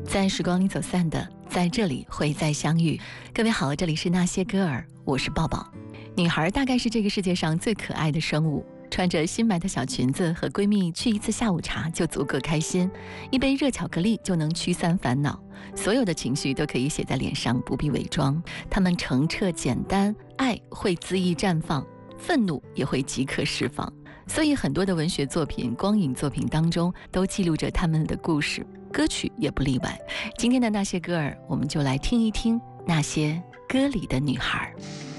在时光里走散的，在这里会再相遇。各位好，这里是那些歌儿，我是抱抱。女孩大概是这个世界上最可爱的生物，穿着新买的小裙子和闺蜜去一次下午茶就足够开心，一杯热巧克力就能驱散烦恼，所有的情绪都可以写在脸上，不必伪装。她们澄澈简单，爱会恣意绽放，愤怒也会即刻释放。所以很多的文学作品、光影作品当中都记录着他们的故事，歌曲也不例外。今天的那些歌儿，我们就来听一听那些歌里的女孩。